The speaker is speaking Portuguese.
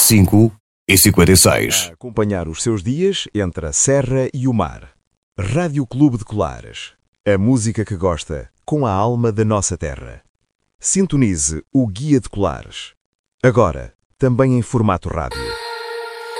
5h56. Acompanhar os seus dias entre a serra e o mar. Rádio Clube de Colares. A música que gosta, com a alma da nossa terra. Sintonize o Guia de Colares. Agora, também em formato rádio.